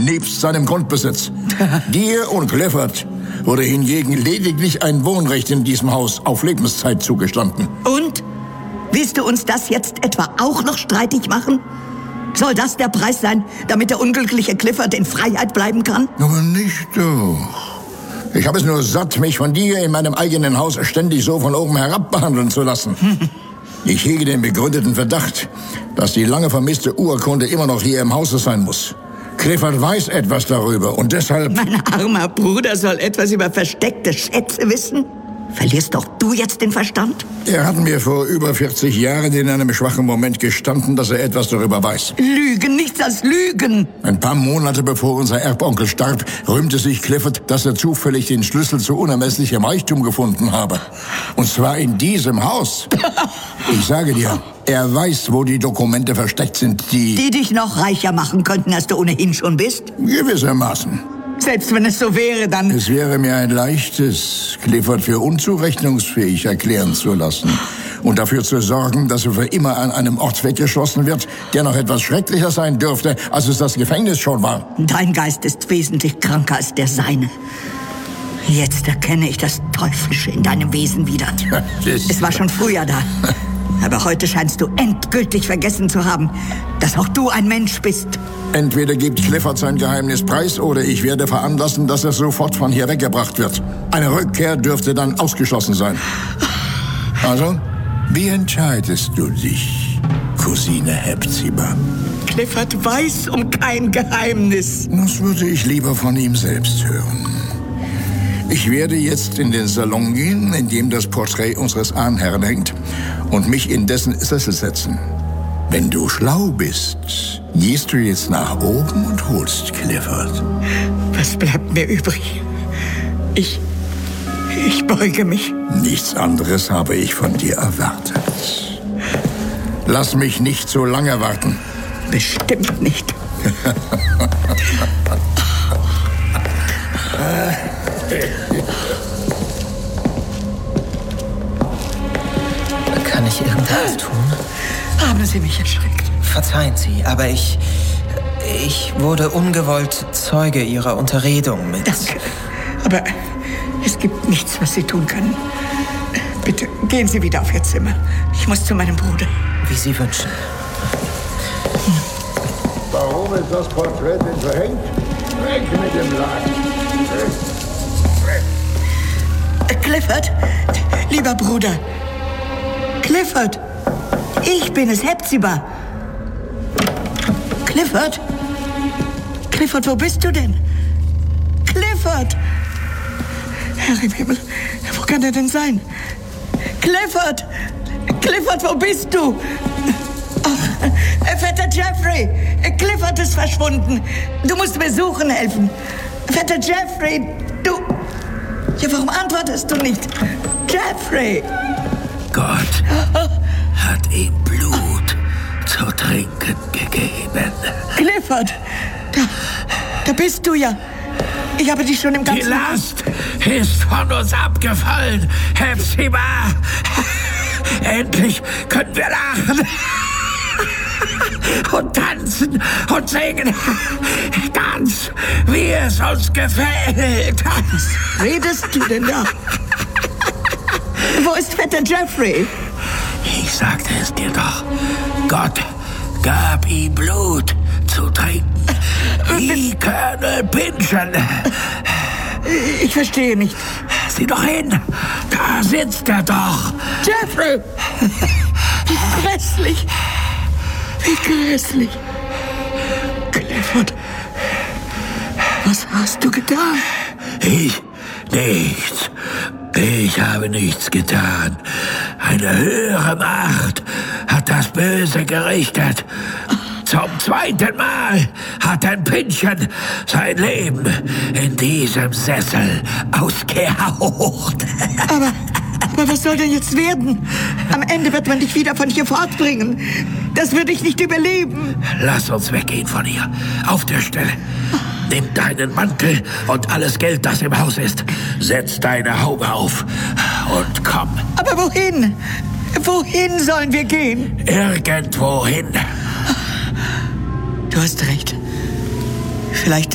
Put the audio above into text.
nebst seinem Grundbesitz. Dir und Clifford wurde hingegen lediglich ein Wohnrecht in diesem Haus auf Lebenszeit zugestanden. Und? Willst du uns das jetzt etwa auch noch streitig machen? Soll das der Preis sein, damit der unglückliche Clifford in Freiheit bleiben kann? Aber nicht doch. Ich habe es nur satt, mich von dir in meinem eigenen Haus ständig so von oben herab behandeln zu lassen. Ich hege den begründeten Verdacht, dass die lange vermisste Urkunde immer noch hier im Hause sein muss. Clifford weiß etwas darüber und deshalb... Mein armer Bruder soll etwas über versteckte Schätze wissen? Verlierst doch du jetzt den Verstand? Er hat mir vor über 40 Jahren in einem schwachen Moment gestanden, dass er etwas darüber weiß. Lügen, nichts als Lügen! Ein paar Monate bevor unser Erbonkel starb, rühmte sich Clifford, dass er zufällig den Schlüssel zu unermesslichem Reichtum gefunden habe. Und zwar in diesem Haus. Ich sage dir, er weiß, wo die Dokumente versteckt sind, die dich noch reicher machen könnten, als du ohnehin schon bist? Gewissermaßen. Selbst wenn es so wäre, dann... Es wäre mir ein leichtes, Clifford für unzurechnungsfähig erklären zu lassen und dafür zu sorgen, dass er für immer an einem Ort weggeschlossen wird, der noch etwas schrecklicher sein dürfte, als es das Gefängnis schon war. Dein Geist ist wesentlich kranker als der seine. Jetzt erkenne ich das Teuflische in deinem Wesen wieder. Es war schon früher da. Aber heute scheinst du endgültig vergessen zu haben, dass auch du ein Mensch bist. Entweder gibt Clifford sein Geheimnis preis oder ich werde veranlassen, dass er sofort von hier weggebracht wird. Eine Rückkehr dürfte dann ausgeschlossen sein. Also, wie entscheidest du dich, Cousine Hepzibah? Clifford weiß um kein Geheimnis. Das würde ich lieber von ihm selbst hören. Ich werde jetzt in den Salon gehen, in dem das Porträt unseres Ahnherrn hängt, und mich in dessen Sessel setzen. Wenn du schlau bist, gehst du jetzt nach oben und holst Clifford. Was bleibt mir übrig? Ich beuge mich. Nichts anderes habe ich von dir erwartet. Lass mich nicht so lange warten. Bestimmt nicht. Kann ich irgendwas tun? Haben Sie mich erschreckt? Verzeihen Sie, aber ich wurde ungewollt Zeuge Ihrer Unterredung mit... Danke. Aber es gibt nichts, was Sie tun können. Bitte, gehen Sie wieder auf Ihr Zimmer. Ich muss zu meinem Bruder. Wie Sie wünschen. Warum ist das Porträt denn so hängt? Weg mit dem Laden. Clifford, lieber Bruder. Clifford, ich bin es, Hepzibah. Clifford? Clifford, wo bist du denn? Clifford! Herr im Himmel, wo kann er denn sein? Clifford! Clifford, wo bist du? Oh, Vetter Jeffrey! Clifford ist verschwunden. Du musst mir suchen helfen. Vetter Jeffrey, du... Ja, warum antwortest du nicht? Jeffrey! Gott hat ihm Blut zu trinken gegeben. Clifford! Da bist du ja. Ich habe dich schon im ganzen... Die Last ist von uns abgefallen, Hepzibah. Endlich können wir lachen und tanzen und singen, ganz wie es uns gefällt. Was redest du denn da? Wo ist Vetter Jeffrey? Ich sagte es dir doch. Gott gab ihm Blut zu trinken. Wie Colonel Pynchon. Ich verstehe nicht. Sieh doch hin. Da sitzt er doch. Jeffrey! Wie grässlich. Wie grässlich. Clifford, was hast du getan? Ich? Nichts. Ich habe nichts getan. Eine höhere Macht hat das Böse gerichtet. Zum zweiten Mal hat ein Pynchon sein Leben in diesem Sessel ausgehaucht. Aber was soll denn jetzt werden? Am Ende wird man dich wieder von hier fortbringen. Das würde ich nicht überleben. Lass uns weggehen von hier. Auf der Stelle. Nimm deinen Mantel und alles Geld, das im Haus ist. Setz deine Haube auf und komm. Aber wohin? Wohin sollen wir gehen? Irgendwohin. Du hast recht. Vielleicht